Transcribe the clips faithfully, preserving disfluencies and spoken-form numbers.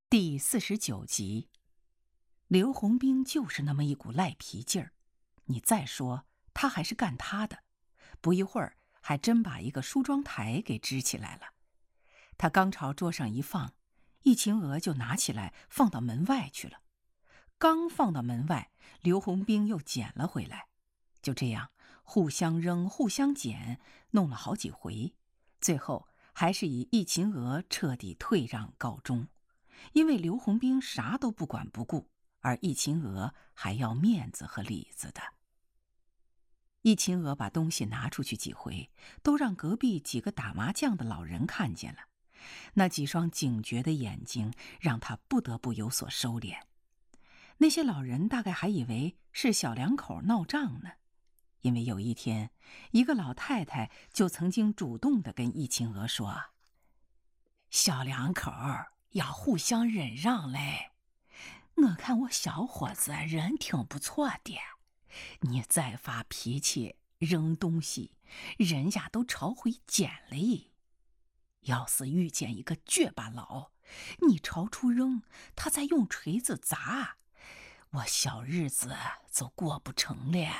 第四十九集，刘洪兵就是那么一股赖皮劲儿，你再说他还是干他的，不一会儿还真把一个梳妆台给支起来了。他刚朝桌上一放，易秦娥就拿起来放到门外去了。刚放到门外，刘洪兵又捡了回来，就这样互相扔互相捡，弄了好几回，最后还是以易秦娥彻底退让告终。因为刘洪兵啥都不管不顾，而易秦娥还要面子和里子的。易秦娥把东西拿出去几回，都让隔壁几个打麻将的老人看见了，那几双警觉的眼睛让他不得不有所收敛。那些老人大概还以为是小两口闹账呢，因为有一天，一个老太太就曾经主动地跟易秦娥说：“小两口要互相忍让嘞，我看我小伙子人挺不错的，你再发脾气扔东西，人家都朝回捡嘞。要是遇见一个倔巴佬，你朝出扔，他再用锤子砸，我小日子就过不成了。”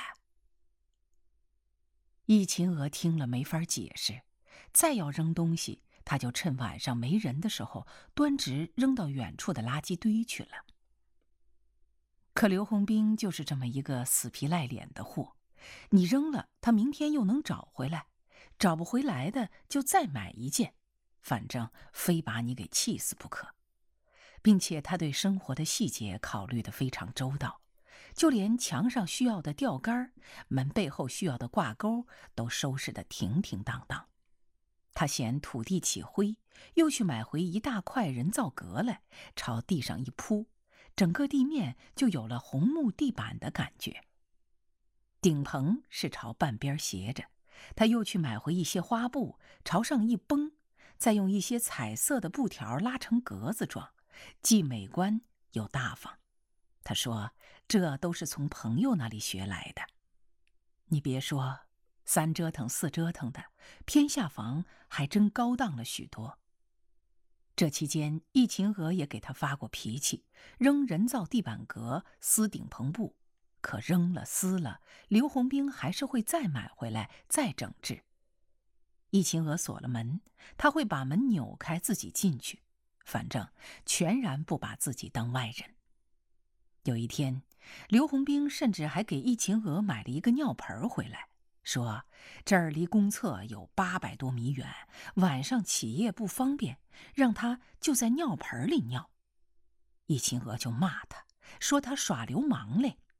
易秦娥听了没法解释，再要扔东西，他就趁晚上没人的时候端直扔到远处的垃圾堆去了。可刘洪兵就是这么一个死皮赖脸的货，你扔了他明天又能找回来，找不回来的就再买一件，反正非把你给气死不可。并且他对生活的细节考虑得非常周到，就连墙上需要的吊杆，门背后需要的挂钩都收拾得停停当当。他嫌土地起灰，又去买回一大块人造革来，朝地上一铺，整个地面就有了红木地板的感觉。顶棚是朝半边斜着，他又去买回一些花布，朝上一绷，再用一些彩色的布条拉成格子状，既美观又大方。他说这都是从朋友那里学来的。你别说，三折腾四折腾的，偏下房还真高档了许多。这期间，易秦娥也给他发过脾气，扔人造地板革、撕顶棚布，可扔了撕了，刘洪兵还是会再买回来再整治。易秦娥锁了门，他会把门扭开自己进去，反正全然不把自己当外人。有一天，刘洪兵甚至还给易秦娥买了一个尿盆回来，说这儿离公厕有八百多米远，晚上起夜不方便，让他就在尿盆里尿。易秦娥就骂他，说他耍流氓嘞。